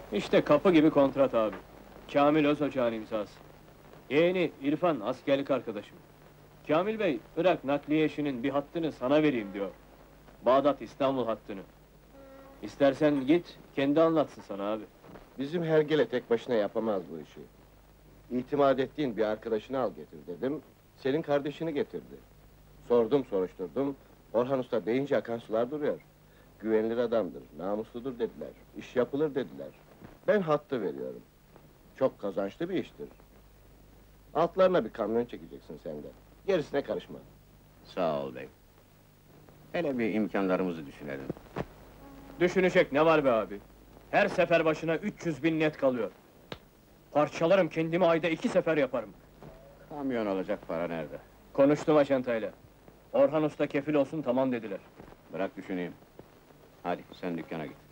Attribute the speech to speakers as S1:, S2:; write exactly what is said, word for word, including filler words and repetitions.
S1: İşte kapı gibi kontrat abi. Kamil Özocağ'ın imzası. Yeğeni İrfan, askerlik arkadaşım. Kamil Bey, Irak nakliye işinin bir hattını sana vereyim diyor. Bağdat-İstanbul hattını. İstersen git, kendi anlatsın sana abi.
S2: Bizim hergele tek başına yapamaz bu işi. İtimat ettiğin bir arkadaşını al getir dedim, senin kardeşini getirdi. Sordum, soruşturdum, Orhan Usta deyince akan sular duruyor. Güvenilir adamdır, namusludur dediler, iş yapılır dediler. Ben hattı veriyorum. Çok kazançlı bir iştir. Altlarına bir kamyon çekeceksin sen de. Gerisine karışma.
S3: Sağ ol bey. Hele bir imkanlarımızı düşünelim.
S1: Düşünecek ne var be abi? Her sefer başına üç yüz bin net kalıyor. Parçalarım kendimi, ayda iki sefer yaparım.
S3: Kamyon alacak para nerede?
S1: Konuştum aşantayla. Orhan Usta kefil olsun, tamam dediler.
S3: Bırak düşüneyim. Hadi sen dükkana git.